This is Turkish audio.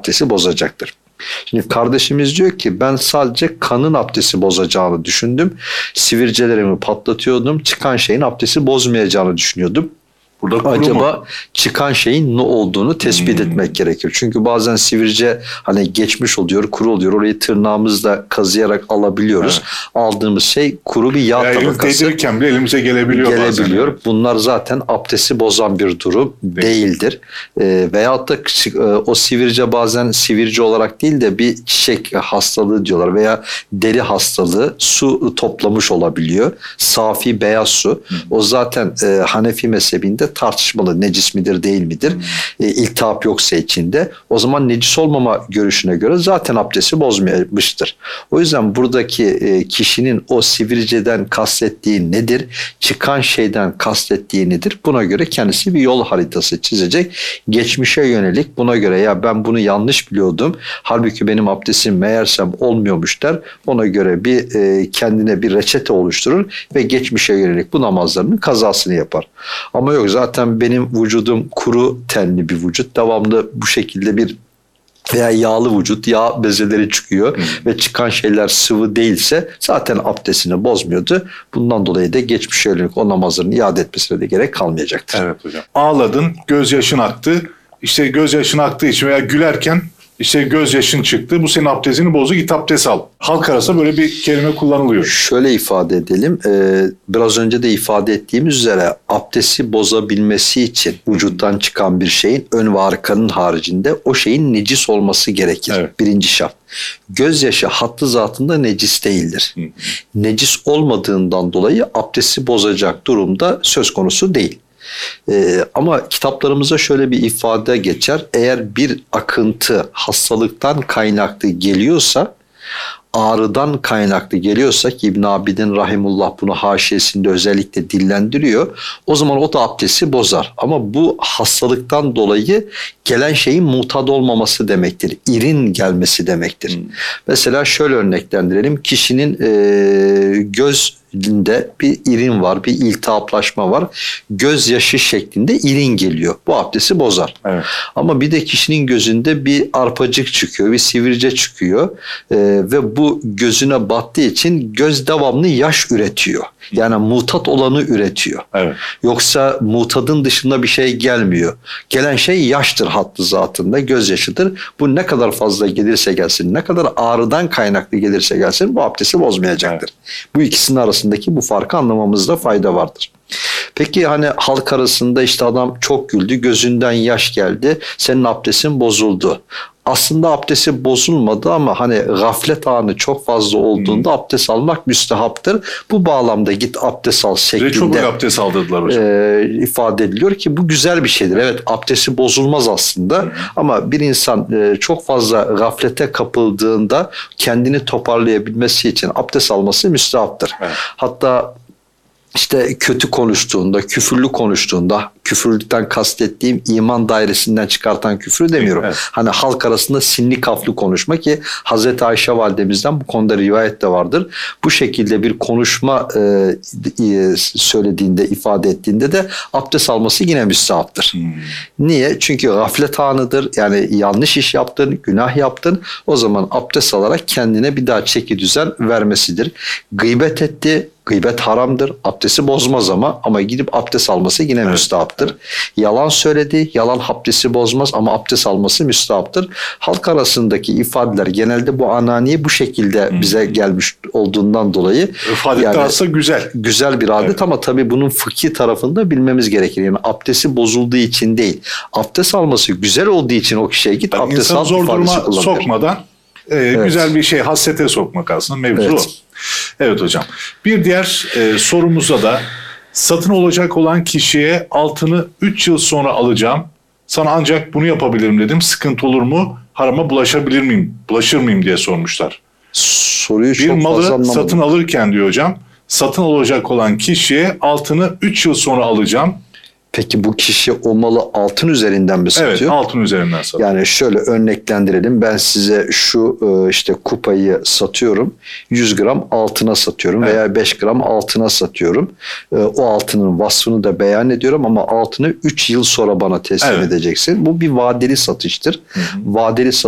abdesti bozacaktır. Şimdi kardeşimiz diyor ki ben sadece kanın abdesti bozacağını düşündüm. Sivilcelerimi patlatıyordum. Çıkan şeyin abdesti bozmayacağını düşünüyordum. Burada acaba çıkan şeyin ne olduğunu tespit etmek gerekiyor. Çünkü bazen sivilce hani geçmiş oluyor, kuru oluyor. Orayı tırnağımızla kazıyarak alabiliyoruz. Evet. Aldığımız şey kuru bir yağ tabakası. Değdirirken bile elimize gelebiliyor. Yani. Bunlar zaten abdesti bozan bir durum değildir. Veyahut da o sivilce bazen sivilce olarak değil de bir çiçek hastalığı diyorlar veya deri hastalığı, su toplamış olabiliyor. Safi beyaz su. O zaten Hanefi mezhebinde tartışmalı, necis midir değil midir? İltihap yoksa içinde. O zaman necis olmama görüşüne göre zaten abdesti bozmamıştır. O yüzden buradaki kişinin o sivilceden kastettiği nedir? Çıkan şeyden kastettiği nedir? Buna göre kendisi bir yol haritası çizecek. Geçmişe yönelik buna göre ya ben bunu yanlış biliyordum. Halbuki benim abdestim meğersem olmuyormuş der. Ona göre bir kendine bir reçete oluşturur ve geçmişe yönelik bu namazlarının kazasını yapar. Ama yok zaten benim vücudum kuru tenli bir vücut. Devamlı bu şekilde bir veya yağlı vücut, yağ bezeleri çıkıyor ve çıkan şeyler sıvı değilse zaten abdestini bozmuyordu. Bundan dolayı da geçmişe yönelik o namazlarını iade etmesine de gerek kalmayacaktır. Evet hocam. Ağladın, gözyaşın aktı. İşte gözyaşın aktığı için veya gülerken İşte gözyaşın çıktı. Bu senin abdestini bozdu. Git abdest al. Halk arasında böyle bir kelime kullanılıyor. Şöyle ifade edelim. Biraz önce de ifade ettiğimiz üzere abdesti bozabilmesi için vücuttan çıkan bir şeyin ön ve arkanın haricinde o şeyin necis olması gerekir. Evet. Birinci şart. Gözyaşı hattı zatında necis değildir. Necis olmadığından dolayı abdesti bozacak durumda söz konusu değil. Ama kitaplarımıza şöyle bir ifade geçer. Eğer bir akıntı hastalıktan kaynaklı geliyorsa, ağrıdan kaynaklı geliyorsa ki İbn Abidin rahimullah bunu haşiyesinde özellikle dillendiriyor. O zaman o da abdesti bozar. Ama bu hastalıktan dolayı gelen şeyin mutat olmaması demektir. İrin gelmesi demektir. Mesela şöyle örneklendirelim. Kişinin gözünde bir irin var, bir iltihaplaşma var. Gözyaşı şeklinde irin geliyor. Bu abdesti bozar. Evet. Ama bir de kişinin gözünde bir arpacık çıkıyor, bir sivilce çıkıyor ve bu gözüne battığı için göz devamlı yaş üretiyor. Yani mutat olanı üretiyor. Evet. Yoksa mutadın dışında bir şey gelmiyor. Gelen şey yaştır hattı zatında, gözyaşıdır. Bu ne kadar fazla gelirse gelsin, ne kadar ağrıdan kaynaklı gelirse gelsin bu abdesti bozmayacaktır. Evet. Bu ikisinin arasındaki bu farkı anlamamızda fayda vardır. Peki hani halk arasında işte adam çok güldü, gözünden yaş geldi, senin abdestin bozuldu. Aslında abdesti bozulmadı ama hani gaflet anı çok fazla olduğunda abdest almak müstehaptır. Bu bağlamda git abdest al şeklinde çok abdest aldırdılar hocam. İfade ediliyor ki bu güzel bir şeydir. Evet, abdesti bozulmaz aslında ama bir insan çok fazla gaflete kapıldığında kendini toparlayabilmesi için abdest alması müstehaptır. Evet. Hatta İşte kötü konuştuğunda, küfürlü konuştuğunda, küfürlükten kastettiğim iman dairesinden çıkartan küfrü demiyorum. Evet. Hani halk arasında sinli kaflı konuşma ki Hazreti Ayşe validemizden bu konuda rivayet de vardır. Bu şekilde bir konuşma söylediğinde, ifade ettiğinde de abdest alması yine müstehaptır. Niye? Çünkü gaflet anıdır. Yani yanlış iş yaptın, günah yaptın. O zaman abdest alarak kendine bir daha çeki düzen vermesidir. Gıybet etti. Gıybet haramdır. Abdesti bozmaz ama gidip abdest alması yine müstehaptır. Yalan söyledi. Yalan abdesti bozmaz ama abdest alması müstehaptır. Halk arasındaki ifadeler genelde bu ananiye bu şekilde bize gelmiş olduğundan dolayı. İfade yani, aslında güzel. Güzel bir adet ama tabii bunun fıkhi tarafında bilmemiz gerekir. Yani abdesti bozulduğu için değil. Abdest alması güzel olduğu için o kişiye git yani abdest al zor duruma kullanır. Sokmadan güzel bir şey hasrete sokmak aslında mevzu o. Evet hocam. Bir diğer sorumuzda da satın olacak olan kişiye altını 3 yıl sonra alacağım. Sana ancak bunu yapabilirim dedim. Sıkıntı olur mu? Harama bulaşır mıyım diye sormuşlar. Soruyu bir çok fazla malı satın alırken diyor hocam. Satın olacak olan kişiye altını 3 yıl sonra alacağım. Peki bu kişi o malı altın üzerinden mi satıyor? Evet, altın üzerinden satıyor. Yani şöyle örneklendirelim. Ben size şu işte kupayı satıyorum. 100 gram altına satıyorum veya 5 gram altına satıyorum. O altının vasfını da beyan ediyorum ama altını 3 yıl sonra bana teslim edeceksin. Bu bir vadeli satıştır. Vadeli